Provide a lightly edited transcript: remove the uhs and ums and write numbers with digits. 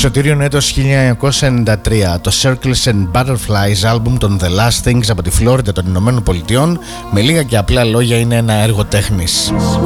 Σωτήριον έτος 1993, το Circles and Butterflies άλμπουμ των The Last Things από τη Φλόριντα των Ηνωμένων Πολιτειών, με λίγα και απλά λόγια είναι ένα έργο τέχνης.